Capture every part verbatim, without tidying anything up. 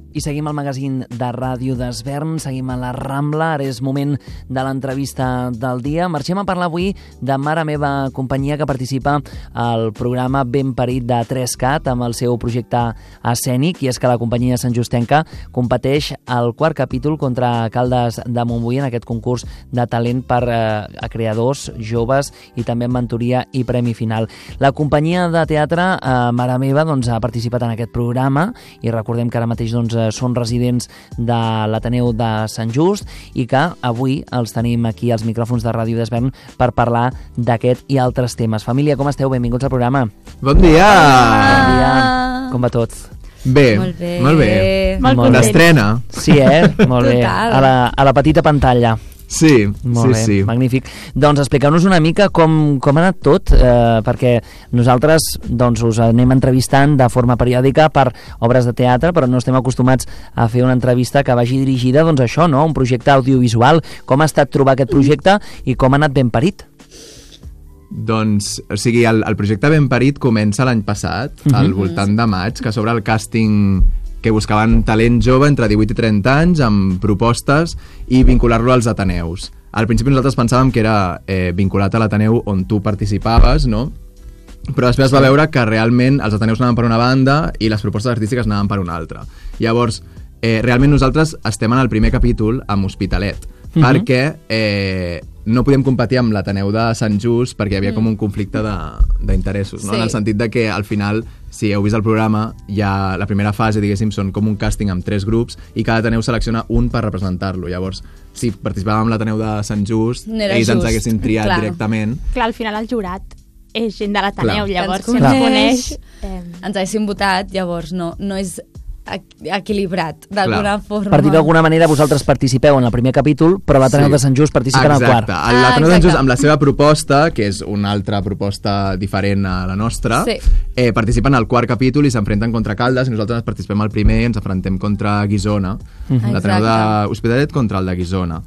I seguim el magazín de ràdio d'Esvern, seguim a la Rambla, ara és moment de l'entrevista del dia. Marxem a parlar avui de Mare Meva Companyia, que participa al programa Ben Parit de tres cat amb el seu projecte escènic, i és que la companyia santjustenca competeix al quart capítol contra Caldes de Montbui en aquest concurs de talent per eh, a creadors joves i també en mentoria i premi final. La companyia de teatre eh, Mare Meva doncs, ha participat en aquest programa i recordem que ara mateix doncs, són residents de l'Ateneu de Sant Just i que avui els tenim aquí als micròfons de Ràdio d'Esvern per parlar d'aquest i altres temes. Família, com esteu? Benvinguts al programa. Bon dia! Bon dia! Com va tot? Bé, molt bé. Molt bé. Molt bé. D'estrena. Sí, eh? Molt bé. Total. A la, a la petita pantalla. Sí, Molt sí, bé, sí. Magnífic. Doncs expliqueu-nos una mica com, com ha anat tot, eh, perquè nosaltres doncs, us anem entrevistant de forma periòdica per obres de teatre, però no estem acostumats a fer una entrevista que vagi dirigida doncs, a això, no? Un projecte audiovisual. Com ha estat trobar aquest projecte i com ha anat Ben Parit? Doncs, o sigui, el, el projecte Ben Parit comença l'any passat, Mhm. al voltant de maig, que s'obre el càsting que buscaven talent jove entre divuit i trenta anys amb propostes i vincular-lo als Ateneus. Al principi nosaltres pensàvem que era eh, vinculat a l'Ateneu on tu participaves, no? Però després es va veure que realment els Ateneus anaven per una banda i les propostes artístiques anaven per una altra. Llavors, eh, realment nosaltres estem en el primer capítol amb Hospitalet, Mhm. perquè eh, no podíem competir amb l'Ateneu de Sant Just perquè hi havia com un conflicte d'interessos, no? Sí. En el sentit de que al final, si heu vist el programa, ja la primera fase, diguéssim, són com un càsting amb tres grups i cada Ateneu selecciona un per representar-lo. Llavors, si participàvem amb l'Ateneu de Sant Just, No era ells ens just, haguessin triat clar. directament. Clar, al final el jurat és gent de l'Ateneu, Clar. llavors Que si ens ens coneix. coneix... Eh, Ens haguéssim votat, llavors no, no és equ- equilibrat, d'alguna Clar. forma. Per dir d'alguna manera, vosaltres participeu en el primer capítol, però l'Ateneu Sí. de Sant Just participa en el quart. Exacte. Ah, L'Ateneu de Sant Just, exacte. amb la seva proposta, que és una altra proposta diferent a la nostra, Sí. eh, participen al quart capítol i s'enfrenten contra Caldes, i nosaltres participem al primer i ens enfrontem contra Guissona. Mhm. L'Ateneu Exacte. d'Hospitalet contra el de Guissona.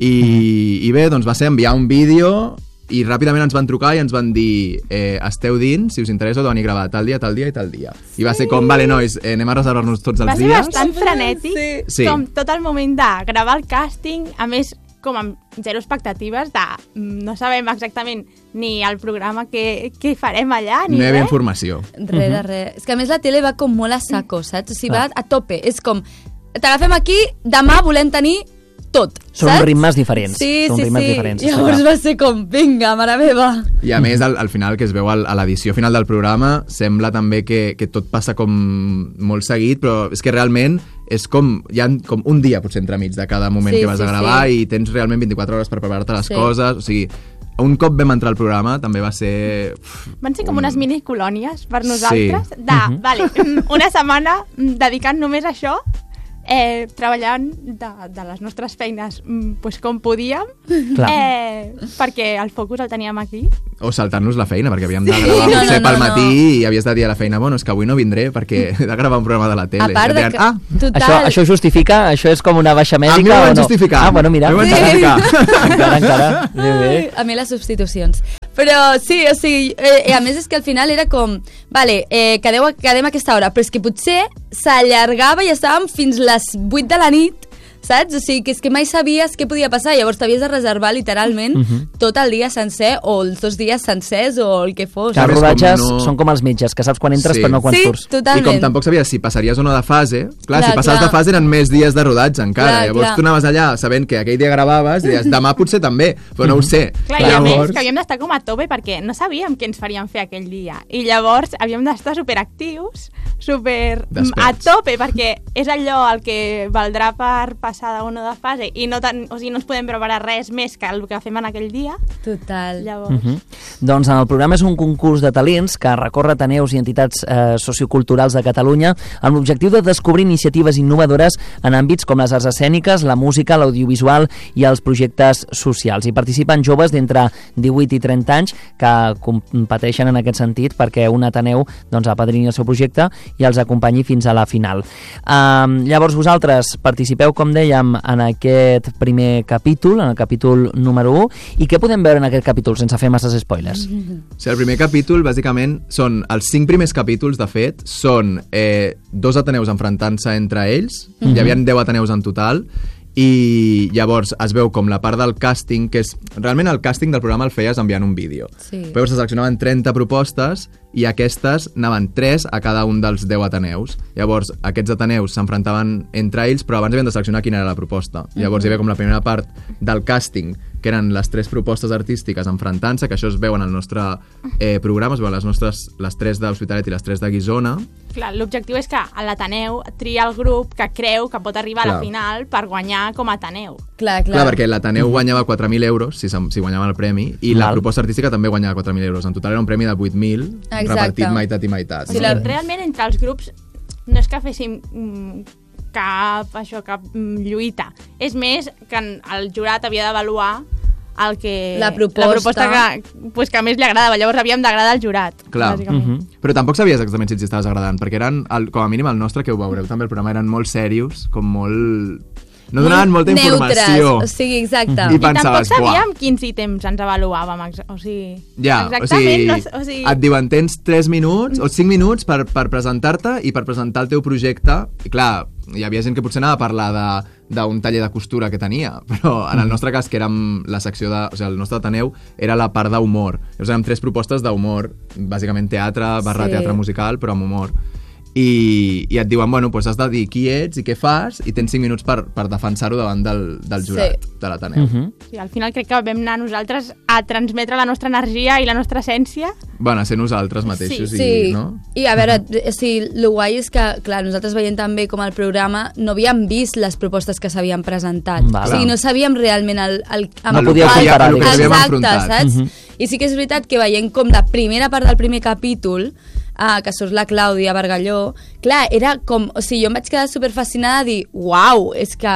I, I bé, doncs va ser enviar un vídeo i ràpidament ens van trucar i ens van dir eh, esteu dins, si us interessa, ho de venir a gravar tal dia, tal dia i tal dia. I va ser com, vale, nois, eh, anem a reservar-nos tots els va ser dies. bastant frenètic, Sí. Sí. com tot el moment de gravar el càsting, a més, com amb zero expectatives de mm, no sabem exactament ni el programa que, que farem allà, ni No hi havia res. informació. Res de res. És que a més la tele va com molt a saco, saps? O sigui, va Clar. a tope. És com, t'agafem aquí, demà volem tenir tot, Són saps? ritmes diferents. Sí, Són sí, ritmes sí. diferents, Llavors està va ser com, vinga, mare meva. I a més, al, al final, que es veu al, a l'edició final del programa, sembla també que, que tot passa com molt seguit, però és que realment és com, hi ha com un dia potser entremig de cada moment Sí, que vas sí, a gravar sí. i tens realment vint-i-quatre hores per preparar-te les Sí. coses, o sigui, un cop vam entrar al programa també va ser... Van ser com un- unes minicolònies per nosaltres, Sí. de, Mhm. vale, una setmana mm, dedicant només a això, eh, treballant de, de les nostres feines mm, pues, com podíem, Clar. eh, perquè el focus el teníem aquí. O saltar-nos la feina, perquè havíem de Sí, gravar no, potser no, pel no, matí no. i havies de dir a la feina, bueno, és que avui no vindré perquè he de gravar un programa de la tele. A part I de et que... diuen, ah, Total. Això, això justifica? Això és com una baixa a mi mèdica ho o van no? justificar. Ah, bueno, mira. A mi ho van Sí. justificar. Encara, encara. Bé, bé. Ai, a mi les substitucions. Però sí, o sigui, eh, a més és que al final era com, vale, eh, quedeu, quedem a aquesta hora, però és que potser s'allargava i estàvem fins les vuit de la nit, saps? O sigui, que és que mai sabies què podia passar, llavors t'havies de reservar literalment Mhm. tot el dia sencer o els dos dies sencers o el que fos. Que els Sabes com rodatges no- són com els metges, que saps quan entres Sí. però no quan Sí, surts. I totalment. com tampoc sabies si passaries o no de fase, clar, Clar, si passaves clar. de fase eren més dies de rodatge encara. Clar, Llavors clar. tu anaves allà sabent que aquell dia gravaves i deies, demà potser també, però no ho sé. Clar, i a més que havíem d'estar com a tope perquè no sabíem què ens farien fer aquell dia. I llavors havíem d'estar superactius, super mm, a Desperts. tope, perquè és allò el que valdrà per passar d'una de fase i no, tan, o sigui, no ens podem preparar res més que el que fem en aquell dia. Total. Llavors... Uh -huh. Doncs el programa és un concurs de talents que recorre ateneus i entitats eh, socioculturals de Catalunya amb l'objectiu de descobrir iniciatives innovadores en àmbits com les arts escèniques, la música, l'audiovisual i els projectes socials. Hi participen joves d'entre divuit i trenta anys que competeixen en aquest sentit perquè un ateneu doncs, apadrini el seu projecte i els acompanyi fins a la final. Um, llavors vosaltres participeu, com dèiem, dèiem, en aquest primer capítol, en el capítol número u, i què podem veure en aquest capítol, sense fer masses spoilers? O sigui, el primer capítol, bàsicament, són els cinc primers capítols, de fet, són eh, dos ateneus enfrontant-se entre ells, mm-hmm. hi havia deu ateneus en total, i llavors es veu com la part del càsting, que és... Realment el càsting del programa el feies enviant un vídeo. Sí. Però se seleccionaven trenta propostes i aquestes anaven tres a cada un dels deu ateneus. Llavors, aquests ateneus s'enfrontaven entre ells, però abans havien de seleccionar quina era la proposta. Llavors hi havia com la primera part del càsting, que eren les tres propostes artístiques enfrontant-se, que això es veu en el nostre eh, programa, es veuen les nostres, les tres d'Hospitalet i les tres de Guissona. Clar, l'objectiu és que l'Ateneu tria el grup que creu que pot arribar Clar. a la final per guanyar com a Ateneu. Clar, clar. Clar, perquè l'Ateneu guanyava quatre mil euros, si, si guanyava el premi, i Val. la proposta artística també guanyava quatre mil euros. En total era un premi de vuit mil, Exacte. repartit meitat i meitat. Sí, no? la- Realment, entre els grups, no és que féssim mm, cap, això, cap mm, lluita. És més que en- el jurat havia d'avaluar el que... La proposta. La proposta que, pues, que més li agradava. Llavors havíem d'agradar al jurat. Clar. bàsicament. Mhm. Però tampoc sabies exactament si ens estaves agradant, perquè eren, el, com a mínim el nostre, que ho veureu també, el programa eren molt serios, com molt... No donaven molta Neutres, informació. o sigui, exacte. I I tampoc pensaves, sabíem buah. quins ítems ens avaluàvem. ex- O sigui, Ja, o exactament. sigui, no, o sigui, et diuen tens tres minuts o cinc minuts per, per presentar-te i per presentar el teu projecte. I clar, hi havia gent que potser anava a parlar de d'un taller de costura que tenia, però en el nostre cas, que érem la secció de... O sigui, el nostre Ateneu era la part d'humor. Llavors érem tres propostes d'humor, bàsicament teatre, barra Sí. teatre musical, però amb humor. I, i et diuen, bueno, doncs has de dir qui ets i què fas, i tens cinc minuts per, per defensar-ho davant del, del jurat, Sí. de l'Ateneu. Mhm. sí, al final crec que vam anar nosaltres a transmetre la nostra energia i la nostra essència. Bueno, a ser nosaltres mateixos, Sí, i, no? i a veure, o sigui, el guai és que, clar, nosaltres veient també com el programa, no havíem vist les propostes que s'havien presentat. Val. O sigui, no sabíem realment el... el No podíeu el- comparar, el que diguéssim. havíem Exacte, enfrontat. saps? Mhm. I sí que és veritat que veient com la primera part del primer capítol, ah, que surt la Clàudia Bargalló, clar, era com... O sigui, jo em vaig quedar superfascinada de dir, uau, és que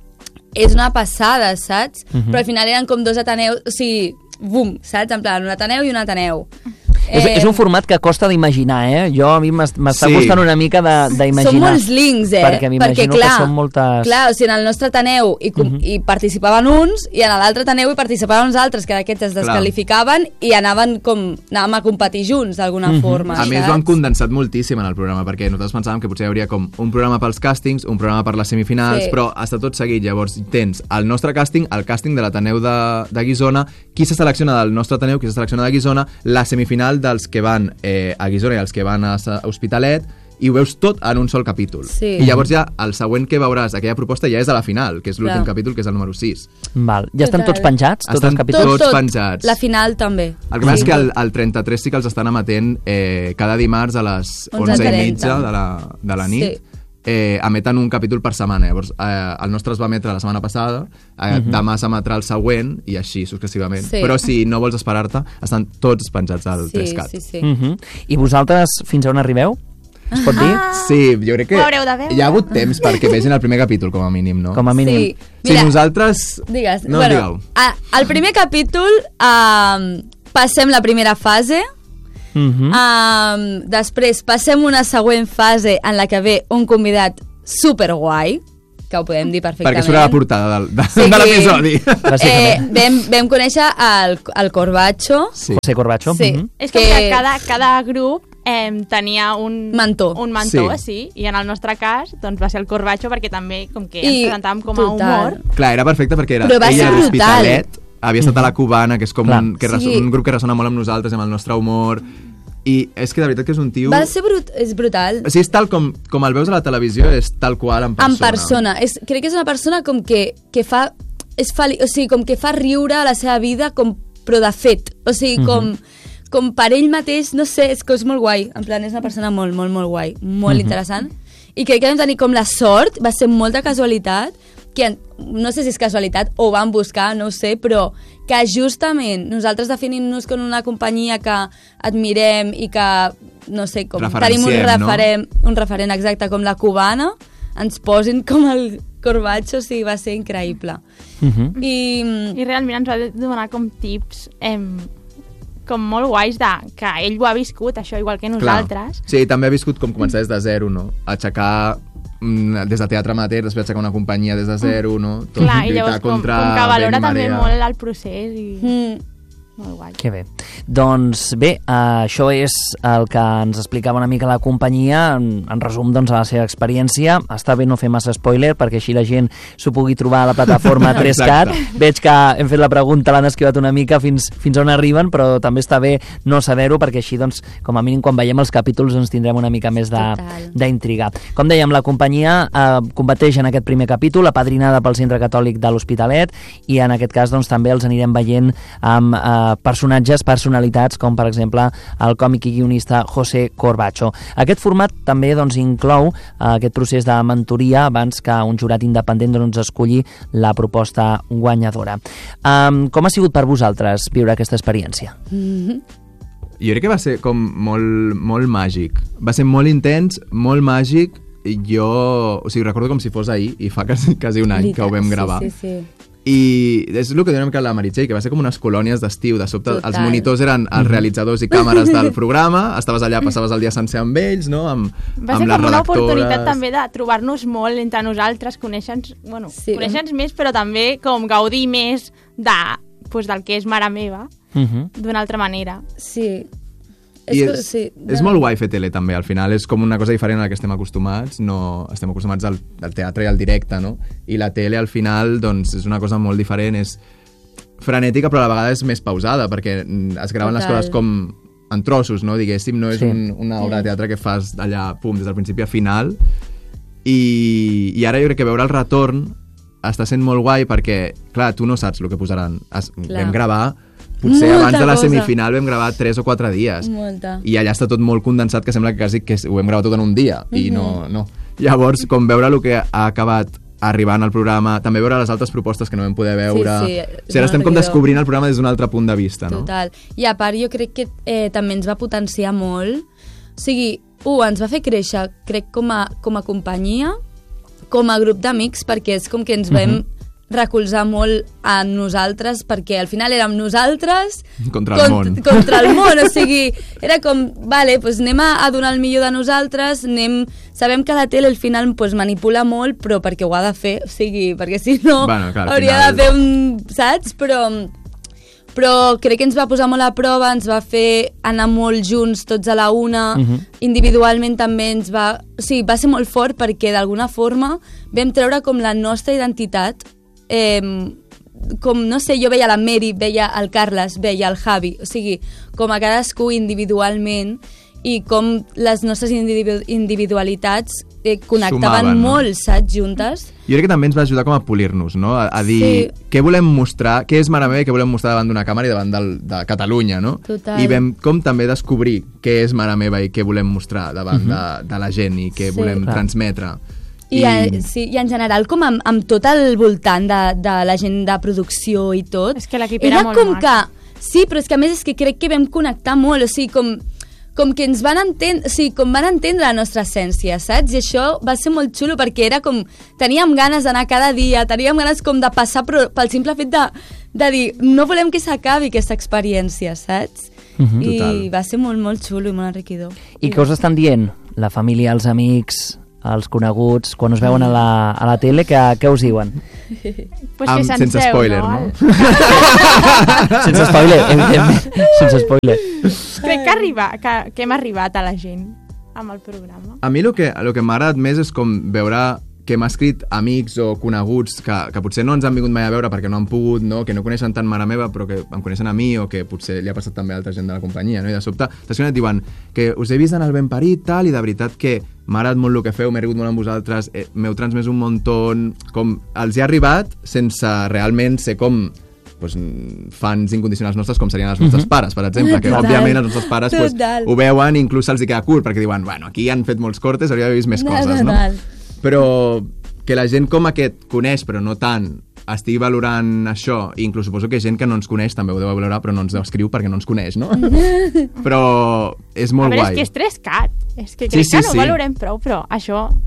és una passada, saps? Mhm. Però al final eren com dos ateneus, o sigui, bum, saps? En plan, un ateneu i un ateneu. És, Eh, és un format que costa d'imaginar, eh? Jo a mi m'es- m'està Sí. costant una mica de- d'imaginar. Són molts links, eh? Perquè m'imagino que són moltes... Clar, o sigui, en el nostre Ateneu hi, com, Mhm. hi participaven uns i en l'altre Ateneu hi participaven uns altres, que d'aquests es descalificaven i anaven com, anàvem a competir junts d'alguna Mhm. forma. A més, saps? ho han condensat moltíssim en el programa, perquè nosaltres pensàvem que potser hi hauria com un programa pels càstings, un programa per les semifinals, Sí. però està tot seguit. Llavors tens el nostre càsting, el càsting de l'Ateneu de, de Guissona, qui se selecciona del nostre Ateneu, qui se selecciona de Guissona, la semifinal dels que van eh, a Guissona i els que van a Sa- Hospitalet, i ho veus tot en un sol capítol. Sí. I llavors ja el següent que veuràs, aquella proposta, ja és a la final, que és l'últim Clar. capítol, que és el número sis. Val. Ja estan Total. tots penjats, tots Estan els capítols? tots penjats. La final també. El que passa és que el, el trenta-tres sí que els estan emetent eh, cada dimarts a les onze onze i trenta. mitja de la, de la nit. Sí. Eh, emeten un capítol per setmana. Llavors, eh, el nostre es va emetre la setmana passada, eh, uh -huh. demà s'emetrà el següent, i així successivament. Sí. Però si no vols esperar-te, estan tots penjats al Sí, tres cat. sí, sí. Mhm. I vosaltres fins a on arribeu? Es pot dir? Ah, Sí, jo crec que Ho haureu de veure. hi ha hagut temps perquè vegin el primer capítol, com a mínim, no? Com a mínim. Sí. Si nosaltres... Digues. No, bueno, digueu. a, al primer capítol um, passem la primera fase, Mhm. um, després passem una següent fase en la que ve un convidat superguai, que ho podem dir perfectament. Perquè surt a la portada del, de, Sí, de que- l'episodi. Eh, Bàsicament. vam, vam conèixer el, el Corbacho. Sí. José Corbacho. Sí. Mhm. És com que cada, cada grup eh, tenia un Mentor. un mentor Sí. sí. I en el nostre cas doncs, va ser el Corbacho, perquè també com que I- ens presentàvem com a total. humor. Clar, era perfecte perquè era Però va ella ser de l'Hospitalet, brutal. havia estat a la Cubana, que és com Clar. un, que res, Sí. un grup que ressona molt amb nosaltres, amb el nostre humor, i és que de veritat que és un tio... Va ser brut és brutal. O sigui, és tal com, com el veus a la televisió, és tal qual en persona. En persona. És, crec que és una persona com que, que fa... És fali, o sigui, com que fa riure a la seva vida, com, però de fet. O sigui, com, com per ell mateix, no sé, és que és molt guai. En plan, és una persona molt, molt, molt guai. Molt interessant. I crec que vam tenir com la sort, va ser molta casualitat, que no sé si és casualitat o van buscar, no ho sé, però que justament nosaltres definint-nos com una companyia que admirem i que, no sé, com tenim un Referenciem, no? referent, un referent exacte com la cubana, ens posin com el Corbacho, o sigui, va ser increïble. Mhm. I, I realment ens va donar com tips em, com molt guais de que ell ho ha viscut, això igual que Clar. nosaltres. Sí, també ha viscut com començar des de zero, no? Aixecar des de teatre amateur, després aixecar una companyia des de zero, no? Tot Clar, i llavors com, contra com que valora vent i també marea. molt el procés i... Mm. Molt guai. Que bé. Doncs bé, uh, això és el que ens explicava una mica la companyia, en, en resum doncs, a la seva experiència. Està bé no fer massa spoiler, perquè així la gent s'ho pugui trobar a la plataforma tres cat. Veig que hem fet la pregunta, l'han esquivat una mica fins, fins on arriben, però també està bé no saber-ho, perquè així, doncs, com a mínim, quan veiem els capítols ens tindrem una mica més d'intriga. Com dèiem, la companyia eh, combateix en aquest primer capítol, apadrinada pel Centre Catòlic de l'Hospitalet, i en aquest cas doncs, també els anirem veient amb eh, personatges, personalitats, com per exemple el còmic i guionista José Corbacho. Aquest format també doncs, inclou eh, aquest procés de mentoria abans que un jurat independent doncs, escolli la proposta guanyadora. Um, com ha sigut per vosaltres viure aquesta experiència? Mm-hmm. Jo crec que va ser com molt, molt màgic. Va ser molt intens, molt màgic. Jo, o sigui, recordo com si fos ahir, i fa quasi, quasi un any que ho vam gravar. Sí, sí, sí. I és el que dèiem que la Meritxell, que va ser com unes colònies d'estiu, de sobte Total. Els monitors eren els realitzadors i càmeres del programa, estaves allà, passaves el dia sencer amb ells, no? Amb, Va amb ser les com una redactores. oportunitat també de trobar-nos molt entre nosaltres, conèixer-nos, bueno, Sí. conèixer-nos més, però també com gaudir més de, pues, del que és mare meva, Uh -huh. d'una altra manera. Sí. I que- és, sí, és de- molt guai fer tele també, al final és com una cosa diferent a la que estem acostumats, no estem acostumats al, al teatre i al directe, no? I la tele al final doncs és una cosa molt diferent, és frenètica però a la vegada és més pausada perquè mm, es graven les Total. coses com en trossos, no? Diguéssim, no és Sí. un, una obra de teatre que fas allà, pum, des del principi a final. I, i ara jo crec que veure el retorn està sent molt guai perquè, clar, tu no saps el que posaran. Es, vam gravar potser Molta abans de la cosa. semifinal vam gravar tres o quatre dies. Molta. I allà està tot molt condensat, que sembla que quasi que ho hem gravat tot en un dia. Mhm. I no, no. Llavors, com veure el que ha acabat arribant al programa, també veure les altres propostes que no vam poder veure. Sí, sí, O sigui, ara estem com enriquidor. descobrint el programa des d'un altre punt de vista, no? Total. I a part jo crec que eh, també ens va potenciar molt. O sigui, u, ens va fer créixer, crec, com a, com a companyia, com a grup d'amics, perquè és com que ens vam Mhm. recolzar molt a nosaltres, perquè al final érem nosaltres Contra el món. contra el món, o sigui, era com, vale, pues anem a, a donar el millor de nosaltres, anem, sabem que la tele al final pues, manipula molt, però perquè ho ha de fer, o sigui, perquè si no Bueno, clar, al hauria final- de fer un, saps? Però, però crec que ens va posar molt a prova, ens va fer anar molt junts tots a la una, Mhm. individualment també ens va... O sigui, va ser molt fort perquè d'alguna forma vam treure com la nostra identitat, eh, com, no sé, jo veia la Mary, veia el Carles, veia el Javi, o sigui, com a cadascú individualment i com les nostres individu individualitats eh, connectaven Sumaven, no? molt, saps, juntes. Jo crec que també ens va ajudar com a polir-nos, no? A, a dir Sí. què volem mostrar, què és Mare Meva i què volem mostrar davant d'una càmera i davant del, de Catalunya, no? Total. I vam com també descobrir què és Mare Meva i què volem mostrar davant de, de la gent i què Sí. volem Clar. transmetre. I, I... Sí, i en general, com amb, amb tot el voltant de, de la gent de producció i tot... És que l'equip era molt com maco. que... Sí, però és que a més és que crec que vam connectar molt, o sigui, com, com que ens van entendre, o sigui, com van entendre la nostra essència, saps? I això va ser molt xulo perquè era com... Teníem ganes d'anar cada dia, teníem ganes com de passar però pel simple fet de, de dir no volem que s'acabi aquesta experiència, saps? Mhm. I Total. va ser molt, molt xulo i molt enriquidor. I què us estan dient? La família, els amics, els coneguts, quan us veuen a la, a la tele, què, què us diuen? Pues Amb- que se'n sense seu, spoiler, no? no? Sense spoiler, evidentment, sense spoiler. Crec que, arriba, que, que hem arribat a la gent amb el programa. A mi el que, el que m'ha agradat més és com veure que m'ha escrit amics o coneguts que, que potser no ens han vingut mai a veure perquè no han pogut, no? Que no coneixen tant Mare Meva però que em coneixen a mi o que potser li ha passat també a altra gent de la companyia, no? I de sobte t'escriuen i et diuen que us he vist en el Ben Parit tal, i de veritat que m'ha agradat molt el que feu, m'he rigut molt amb vosaltres, eh, m'heu transmès un muntó, com els hi ha arribat sense realment ser com pues, fans incondicionals nostres com serien els nostres pares, per exemple, que Total. òbviament els nostres pares pues, Total. ho veuen i inclús se'ls hi queda curt perquè diuen, bueno, aquí han fet molts cortes, hauria d'haver vist més coses, no? Total. Però que la gent com aquest coneix però no tant, estigui valorant això, i inclús suposo que gent que no ens coneix també ho deu valorar però no ens escriu perquè no ens coneix, no? Però és A molt veure, guai. és que és tres cat. És que Sí, crec sí, que no sí. valorem prou, però això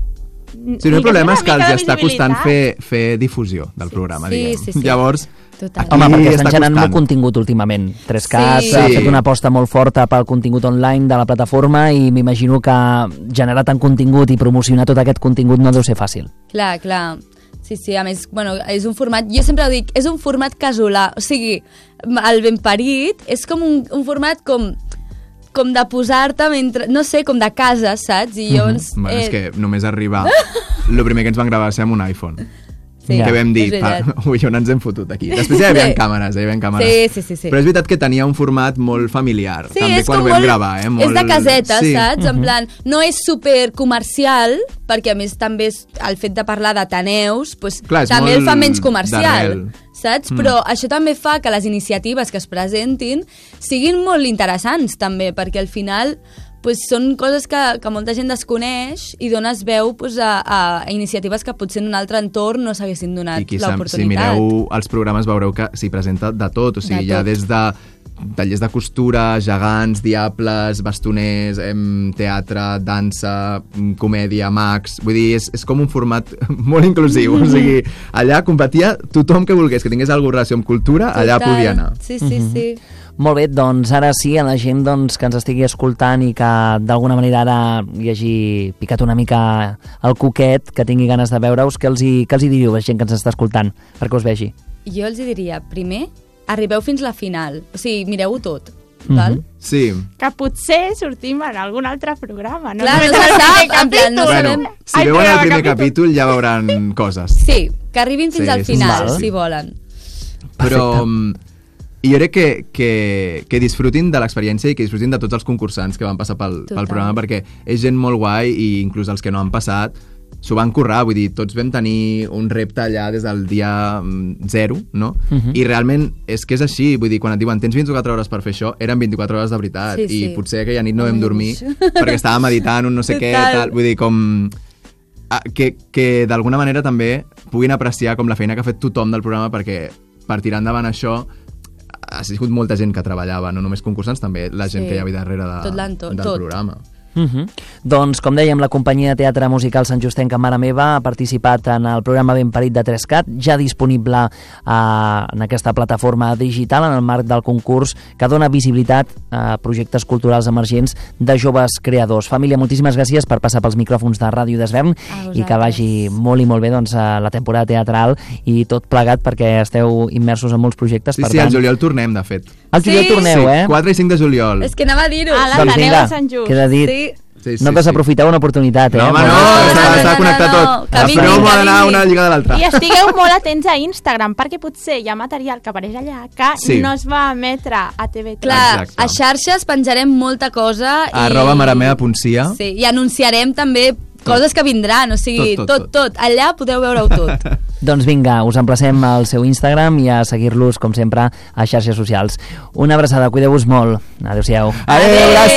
Sí, no, el problema és que els està costant visibilitat. fer, fer difusió del programa, Sí, diguem. sí, sí. Llavors, Total. aquí Home, perquè està estan generant costant. molt contingut últimament. tres-cat Sí. ha Sí. fet una aposta molt forta pel contingut online de la plataforma i m'imagino que generar tant contingut i promocionar tot aquest contingut no deu ser fàcil. Clar, clar. Sí, sí, a més, bueno, és un format, jo sempre ho dic, és un format casolà, o sigui, el Ben Parit és com un, un format com com de posar-te mentre... No sé, com de casa, saps? I llavors... Bueno, és eh, que només arribar... El primer que ens van gravar va ser amb un iPhone. Sí, que vam dir, és pa, veritat. ui, on ens hem fotut aquí? Després ja hi havia Sí. càmeres, ja hi havia càmeres. Sí, sí, sí, sí. Però és veritat que tenia un format molt familiar, Sí, també és quan com ho vam molt, gravar. Eh? Molt... És de caseta, sí. saps? En plan, no és super comercial, perquè a més també és el fet de parlar d'Ateneus, pues, Clar, és també el molt fa menys comercial, d'arrel. saps? Mm. Però això també fa que les iniciatives que es presentin siguin molt interessants també, perquè al final pues, són coses que, que molta gent desconeix i dones veu pues, a, a iniciatives que potser en un altre entorn no s'haguessin donat I qui sap, l'oportunitat. si mireu els programes veureu que s'hi presenta de tot, o sigui, De hi ha tot. des de tallers de costura, gegants, diables, bastoners, em, teatre, dansa, em, comèdia, mags... Vull dir, és, és com un format molt inclusiu. O sigui, allà competia tothom que volgués, que tingués alguna relació amb cultura, allà Total. podia anar. Sí, sí, sí. Molt bé, doncs ara sí, a la gent doncs, que ens estigui escoltant i que d'alguna manera ara hi hagi picat una mica el coquet, que tingui ganes de veure-us, què els, hi, què els hi diríeu a la gent que ens està escoltant perquè us vegi? Jo els hi diria, primer, arribeu fins la final. O sigui, mireu-ho tot. Mhm. Val? Sí. Que potser sortim en algun altre programa. No Clar, només no se en el sap, primer en plan, no capítol. sabem. Bueno, si Ai, veuen però el el primer capítol- capítol ja veuran coses. Sí, que arribin fins Sí, al sí, final, sí. si volen. Però mm, i jo crec que, que, que disfrutin de l'experiència i que disfrutin de tots els concursants que van passar pel, pel Total. programa, perquè és gent molt guai i inclús els que no han passat s'ho van currar, vull dir, tots vam tenir un repte allà des del dia mm, zero, no? Uh -huh. I realment és que és així, vull dir, quan et diuen tens vint-i-quatre hores per fer això, eren vint-i-quatre hores de veritat, Sí, sí. i potser aquella nit no vam Ui. dormir perquè estàvem meditant un no sé què, Total. tal, vull dir, com... Ah, que, que d'alguna manera també puguin apreciar com la feina que ha fet tothom del programa, perquè per tirar endavant això ha sigut molta gent que treballava, no només concursants, també la gent Sí. que hi havia darrere de, Tot l'entorn, del tot. programa. Uh -huh. Doncs, com dèiem, la companyia de teatre musical Sant Justenca Mare Meva ha participat en el programa Ben Parit de tres-cat, ja disponible eh, en aquesta plataforma digital en el marc del concurs que dona visibilitat a projectes culturals emergents de joves creadors. Família, moltíssimes gràcies per passar pels micròfons de Ràdio d'Esvern vosaltres. i que vagi molt i molt bé doncs, a la temporada teatral i tot plegat perquè esteu immersos en molts projectes. Sí, per sí, tant, al juliol tornem, de fet. al juliol Sí. torneu, sí, eh? quatre i cinc de juliol. És que anava a dir-ho. A Doncs l'Ateneu vinga, de Sant Just. queda dit. Sí. Sí, No desaprofiteu una oportunitat, eh? No, home, no, Molt bé. està, no, està no, connectat no, no, tot. que La vingui, promo que ha d'anar vingui. una lliga de l'altra. I estigueu molt atents a Instagram, perquè potser hi ha material que apareix allà que Sí. no es va emetre a T V tres. Clar, Exacte. a xarxes penjarem molta cosa i... Arroba maramea.cia. Sí, i anunciarem també coses que vindran, o sigui, Tot, tot, tot, tot. tot. Allà podeu veure-ho tot. Doncs vinga, us emplacem al seu Instagram i a seguir-los, com sempre, a xarxes socials. Una abraçada, cuideu-vos molt. Adéu-siau. Adéu, gràcies.